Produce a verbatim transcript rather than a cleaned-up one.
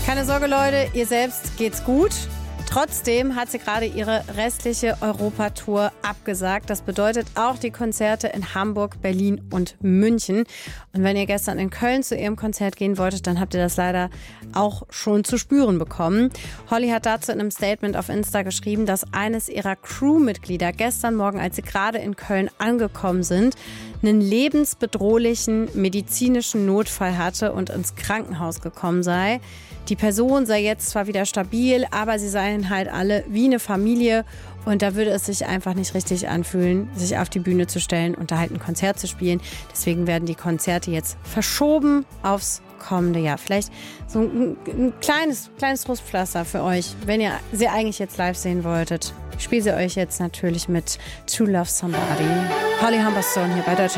Keine Sorge, Leute, ihr selbst geht's gut. Trotzdem hat sie gerade ihre restliche Europatour abgesagt. Das bedeutet auch die Konzerte in Hamburg, Berlin und München. Und wenn ihr gestern in Köln zu ihrem Konzert gehen wolltet, dann habt ihr das leider auch schon zu spüren bekommen. Holly hat dazu in einem Statement auf Insta geschrieben, dass eines ihrer Crewmitglieder gestern Morgen, als sie gerade in Köln angekommen sind, einen lebensbedrohlichen medizinischen Notfall hatte und ins Krankenhaus gekommen sei. Die Person sei jetzt zwar wieder stabil, aber sie seien halt alle wie eine Familie und da würde es sich einfach nicht richtig anfühlen, sich auf die Bühne zu stellen und da halt ein Konzert zu spielen. Deswegen werden die Konzerte jetzt verschoben aufs kommende Jahr. Vielleicht so ein, ein kleines, kleines Trostpflaster für euch, wenn ihr sie eigentlich jetzt live sehen wolltet. Ich spiele sie euch jetzt natürlich mit To Love Somebody. Holly Humberstone hier bei Deutschland.